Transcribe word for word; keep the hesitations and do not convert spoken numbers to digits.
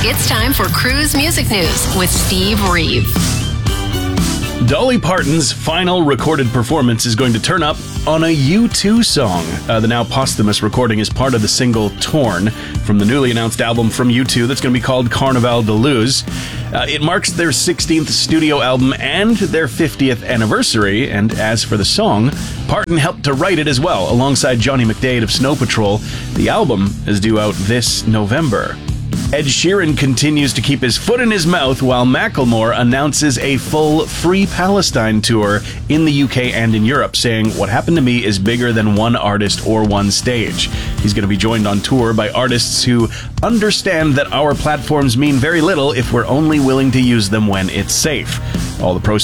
It's time for Cruise Music News with Steve Reeve. Dolly Parton's final recorded performance is going to turn up on a U two song. Uh, the now posthumous recording is part of the single Torn from the newly announced album from U two that's going to be called Carnaval de Luz. Uh, it marks their sixteenth studio album and their fiftieth anniversary, and as for the song, Parton helped to write it as well, alongside Johnny McDaid of Snow Patrol. The album is due out this November. Ed Sheeran continues to keep his foot in his mouth while Macklemore announces a full Free Palestine tour in the U K and in Europe, saying, "What happened to me is bigger than one artist or one stage." He's going to be joined on tour by artists who understand that our platforms mean very little if we're only willing to use them when it's safe. All the proceeds